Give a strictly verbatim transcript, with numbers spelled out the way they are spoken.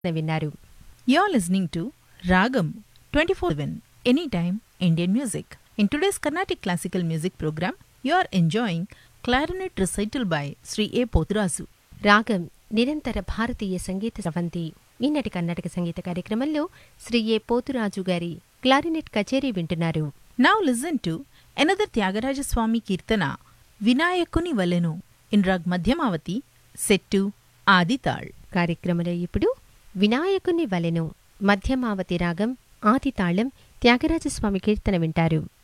విన్నారు. You're listening to Ragam twenty-four seven Anytime Indian Music. In today's Carnatic Classical Music program, you are enjoying clarinet recital by Sri A. Pothurazu. రాగం నిరంతర భారతీయ సంగీత స్రవంతి. ఈనాటి కర్ణాటక సంగీత కార్యక్రమంలో శ్రీ ఏ పోతురాజు గారి clarinet కచేరీ వింటున్నారు. Now listen to another Tyagaraja Swami Kirtana, Vinayakuni Valenu, in Rag Madhyamavati, set to Adital. కార్యక్రమంలో ఇప్పుడు వినాయకుని వలెను మధ్యమావతి రాగం ఆదితాళం త్యాగరాజస్వామి కీర్తన వింటారు.